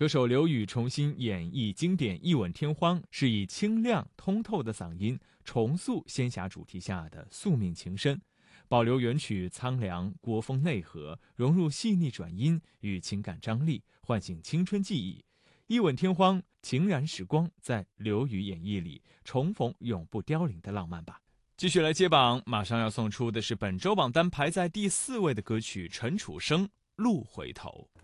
歌手刘宇重新演绎经典《一吻天荒》，是以清亮通透的嗓音重塑仙侠主题下的宿命情深，保留原曲苍凉国风内核，融入细腻转音与情感张力，唤醒青春记忆。一吻天荒，情燃时光，在刘宇演绎里重逢永不凋零的浪漫吧。继续来接榜，马上要送出的是本周榜单排在第4位的歌曲陈楚生《路回头》。